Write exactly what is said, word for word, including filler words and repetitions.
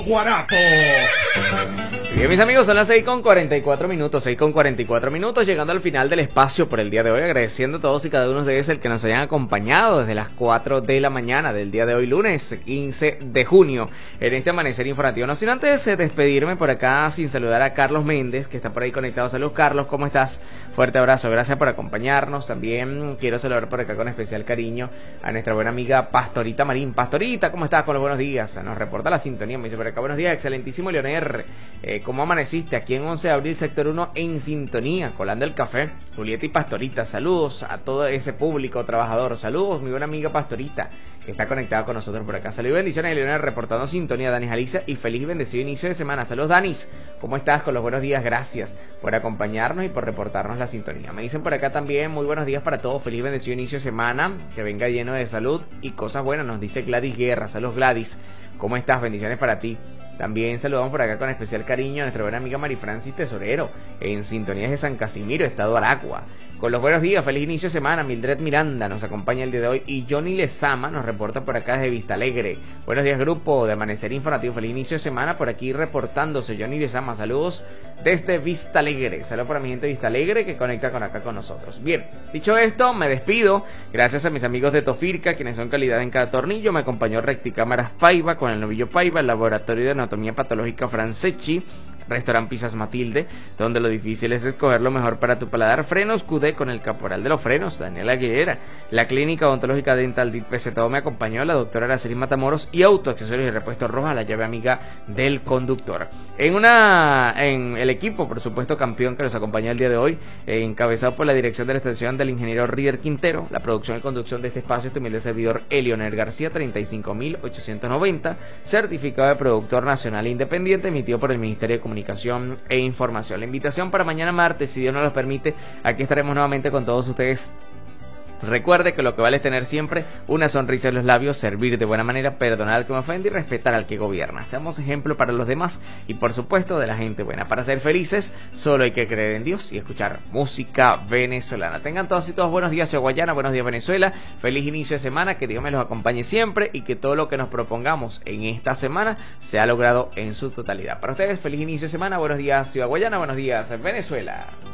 Guarapo. Bien, mis amigos, son las seis con cuarenta y cuatro minutos, seis con cuarenta y cuatro minutos, llegando al final del espacio por el día de hoy, agradeciendo a todos y cada uno de ustedes el que nos hayan acompañado desde las cuatro de la mañana del día de hoy, lunes quince de junio, en este amanecer informativo. No sin antes eh, despedirme por acá sin saludar a Carlos Méndez, que está por ahí conectado. Saludos, Carlos, ¿cómo estás? Fuerte abrazo, gracias por acompañarnos. También quiero saludar por acá con especial cariño a nuestra buena amiga Pastorita Marín. Pastorita, ¿cómo estás? Con los buenos días. Nos reporta la sintonía, me dice por acá, buenos días, excelentísimo Leoner. Eh, ¿Cómo amaneciste? Aquí en once de abril, sector uno, en sintonía, colando el café. Julieta y Pastorita, saludos a todo ese público trabajador. Saludos, mi buena amiga Pastorita, que está conectada con nosotros por acá. Saludos y bendiciones, Leonel, reportando sintonía. Dani Jalicia, y feliz y bendecido inicio de semana. Saludos, Danis, ¿cómo estás? Con los buenos días, gracias por acompañarnos y por reportarnos la sintonía. Me dicen por acá también, muy buenos días para todos, feliz y bendecido inicio de semana, que venga lleno de salud y cosas buenas, nos dice Gladys Guerra. Saludos, Gladys, ¿cómo estás? Bendiciones para ti. También saludamos por acá con especial cariño a nuestra buena amiga Marifrancis Tesorero, en sintonías de San Casimiro, Estado Aragua. Con los buenos días, feliz inicio de semana. Mildred Miranda nos acompaña el día de hoy y Johnny Lezama nos reporta por acá desde Vista Alegre. Buenos días, grupo de Amanecer Informativo, feliz inicio de semana. Por aquí reportándose Johnny Lezama, saludos desde Vista Alegre. Saludos para mi gente de Vista Alegre que conecta con acá con nosotros. Bien, dicho esto, me despido. Gracias a mis amigos de Tofirca, quienes son calidad en cada tornillo. Me acompañó Recticámaras Paiva con el novillo Paiva, el laboratorio de anatomía patológica Franceschi, Restaurant Pizzas Matilde, donde lo difícil es escoger lo mejor para tu paladar. Frenos Q D con el caporal de los frenos, Daniel Aguilera. La clínica odontológica Dental D I T P Z O me acompañó la doctora Araceli Matamoros, y Autoaccesorios y Repuestos Rojas, la llave amiga del conductor. En una en el equipo, por supuesto, campeón que nos acompaña el día de hoy, eh, encabezado por la dirección de la estación del ingeniero Rider Quintero, la producción y conducción de este espacio, este humilde servidor Elioner García, treinta y cinco mil ochocientos noventa, certificado de productor nacional independiente, emitido por el Ministerio de Comunicación e Información. La invitación para mañana martes, si Dios nos lo permite, aquí estaremos nuevamente con todos ustedes. Recuerde que lo que vale es tener siempre una sonrisa en los labios, servir de buena manera, perdonar al que me ofende y respetar al que gobierna. Seamos ejemplo para los demás y, por supuesto, de la gente buena. Para ser felices, solo hay que creer en Dios y escuchar música venezolana. Tengan todos y todos buenos días, Ciudad Guayana, buenos días, Venezuela. Feliz inicio de semana, que Dios me los acompañe siempre y que todo lo que nos propongamos en esta semana sea logrado en su totalidad. Para ustedes, feliz inicio de semana, buenos días, Ciudad Guayana, buenos días, Venezuela.